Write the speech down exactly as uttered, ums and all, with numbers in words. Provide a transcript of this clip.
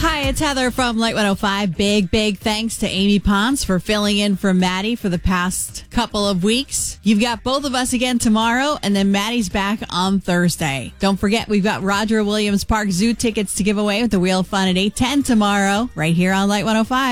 Hi, it's Heather from Light one oh five. Big, big thanks to Amy Pons for filling in for Maddie for the past couple of weeks. You've got both of us again tomorrow, and then Maddie's back on Thursday. Don't forget, we've got Roger Williams Park Zoo tickets to give away with the Wheel of Fun at eight ten tomorrow, right here on Light one oh five.